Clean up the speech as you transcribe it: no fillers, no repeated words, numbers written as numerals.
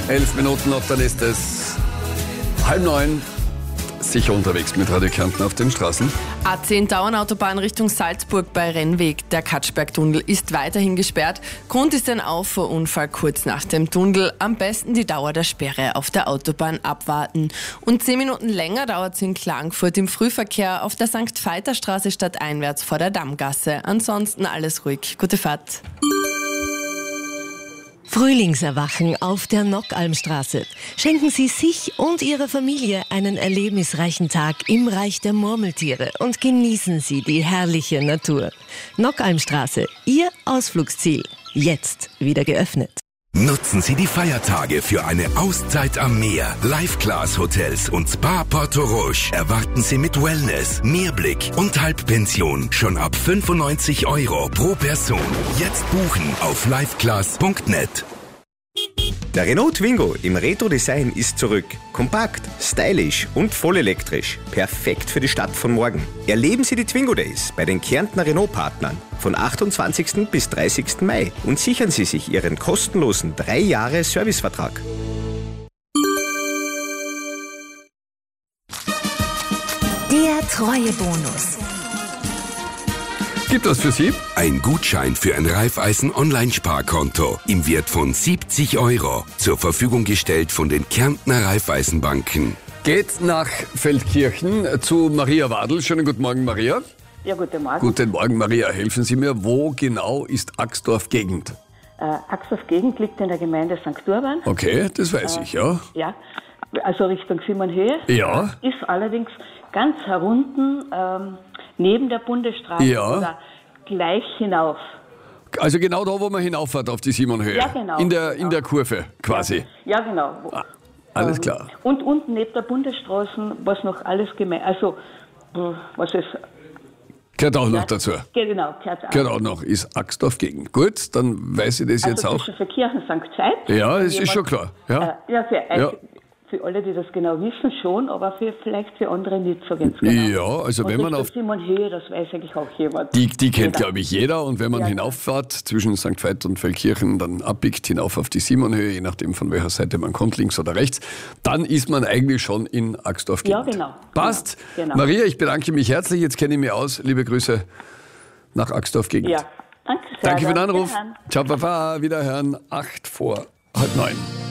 11 Minuten noch, dann ist es 8:30. Sicher unterwegs mit Radio Kärnten auf den Straßen. A10 Dauernautobahn Richtung Salzburg bei Rennweg. Der Katschbergtunnel ist weiterhin gesperrt. Grund ist ein Auffahrunfall kurz nach dem Tunnel. Am besten die Dauer der Sperre auf der Autobahn abwarten. Und 10 Minuten länger dauert es in Klagenfurt im Frühverkehr auf der St. Veiterstraße stadteinwärts vor der Dammgasse. Ansonsten alles ruhig. Gute Fahrt. Frühlingserwachen auf der Nockalmstraße. Schenken Sie sich und Ihrer Familie einen erlebnisreichen Tag im Reich der Murmeltiere und genießen Sie die herrliche Natur. Nockalmstraße, Ihr Ausflugsziel. Jetzt wieder geöffnet. Nutzen Sie die Feiertage für eine Auszeit am Meer. Life-Class-Hotels und Spa Porto Roche erwarten Sie mit Wellness, Meerblick und Halbpension schon ab 95 € pro Person. Jetzt buchen auf lifeclass.net. Der Renault Twingo im Retro-Design ist zurück. Kompakt, stylisch und vollelektrisch. Perfekt für die Stadt von morgen. Erleben Sie die Twingo Days bei den Kärntner Renault-Partnern von 28. bis 30. Mai und sichern Sie sich Ihren kostenlosen 3 Jahre Servicevertrag. Der Treuebonus. Gibt das für Sie? Ein Gutschein für ein Raiffeisen-Online-Sparkonto im Wert von 70 € zur Verfügung gestellt von den Kärntner Raiffeisenbanken. Geht nach Feldkirchen zu Maria Wadl. Schönen guten Morgen, Maria. Ja, guten Morgen. Guten Morgen, Maria. Helfen Sie mir, wo genau ist Axdorf-Gegend? Axdorf-Gegend liegt in der Gemeinde St. Urban. Okay, das weiß ich, ja. Ja, also Richtung Simonhöhe. Ja. Ist allerdings ganz herunten neben der Bundesstraße oder gleich hinauf. Also genau da, wo man hinauffährt auf die Simonhöhe. Ja, genau. In der Kurve quasi. Ja, genau. Alles klar. Und unten neben der Bundesstraße, was noch alles also was ist... Gehört auch noch dazu. Genau, gehört auch noch, ist Axdorf-Gegend. Gut, dann weiß ich das jetzt auch. Also für Kirchen St. Veit. Ja, das ist schon klar. Ja. Für alle, die das genau wissen, schon, aber vielleicht für andere nicht so ganz genau. Ja, also wenn man auf Simonhöhe, das weiß eigentlich auch jemand. Die kennt, glaube ich, jeder. Und wenn man hinauffährt zwischen St. Veit und Feldkirchen, dann abbiegt hinauf auf die Simonhöhe, je nachdem von welcher Seite man kommt, links oder rechts, dann ist man eigentlich schon in Axdorf-Gegend. Ja, genau. Passt. Genau. Maria, ich bedanke mich herzlich. Jetzt kenne ich mich aus. Liebe Grüße nach Axdorf-Gegend. Ja, danke sehr. Danke für den Anruf. Ciao, Papa. Wiederhören. 8:45.